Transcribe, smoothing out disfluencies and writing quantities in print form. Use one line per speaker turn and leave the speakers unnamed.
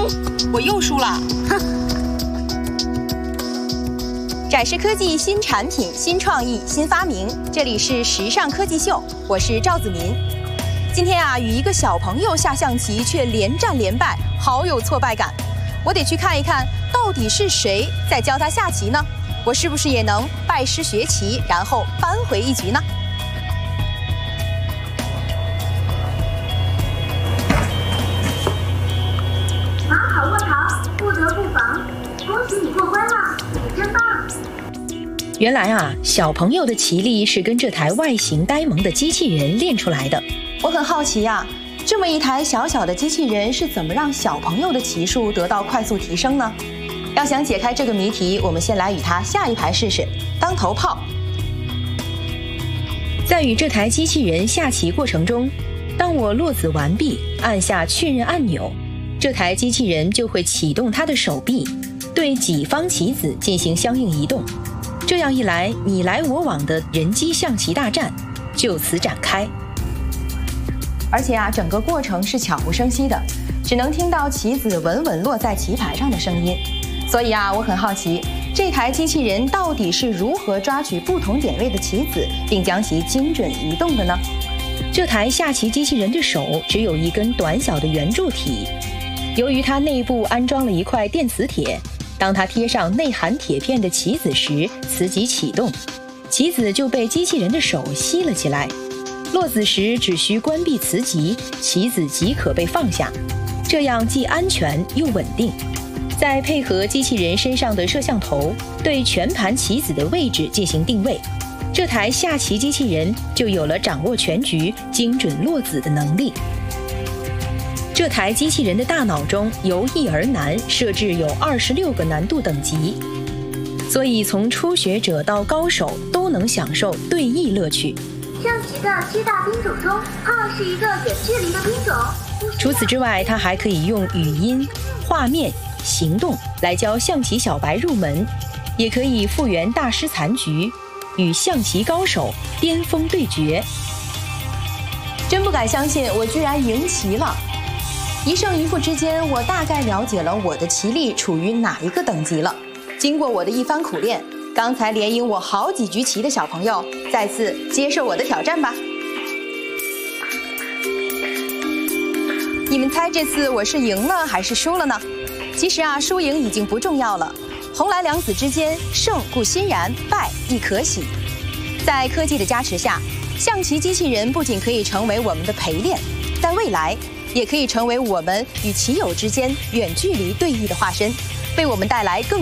我又输了。
哼！
展示科技新产品、新创意、新发明，这里是时尚科技秀，我是赵子民。今天啊，与一个小朋友下象棋，却连战连败，好有挫败感。我得去看一看，到底是谁在教他下棋呢？我是不是也能拜师学棋，然后扳回一局呢？
马好卧槽，不得不防！恭喜你过关了，你真棒！
原来啊，小朋友的棋力是跟这台外形呆萌的机器人练出来的。
我很好奇啊，这么一台小小的机器人是怎么让小朋友的棋术得到快速提升呢？要想解开这个谜题，我们先来与它下一盘试试当头炮。
在与这台机器人下棋过程中，当我落子完毕，按下确认按钮，这台机器人就会启动它的手臂，对己方棋子进行相应移动。这样一来，你来我往的人机象棋大战就此展开。
而且啊，整个过程是悄无声息的，只能听到棋子稳稳落在棋盘上的声音。所以啊，我很好奇，这台机器人到底是如何抓取不同点位的棋子，并将其精准移动的呢？
这台下棋机器人的手只有一根短小的圆柱体，由于它内部安装了一块电磁铁，当它贴上内含铁片的棋子时，磁极启动，棋子就被机器人的手吸了起来。落子时只需关闭磁极，棋子即可被放下，这样既安全又稳定。再配合机器人身上的摄像头，对全盘棋子的位置进行定位，这台下棋机器人就有了掌握全局、精准落子的能力。这台机器人的大脑中由易而难设置有26个难度等级，所以从初学者到高手都能享受对弈乐趣。
象棋的7大兵种中，炮是一个远距离的兵种。
除此之外，它还可以用语音、画面、行动来教象棋小白入门，也可以复原大师残局，与象棋高手巅峰对决。
真不敢相信，我居然赢棋了！一胜一负之间，我大概了解了我的棋力处于哪一个等级了。经过我的一番苦练，刚才连赢我好几局棋的小朋友，再次接受我的挑战吧。你们猜这次我是赢了还是输了呢？其实啊，输赢已经不重要了。红蓝两子之间，胜固欣然，败亦可喜。在科技的加持下，象棋机器人不仅可以成为我们的陪练，在未来也可以成为我们与棋友之间远距离对弈的化身，为我们带来更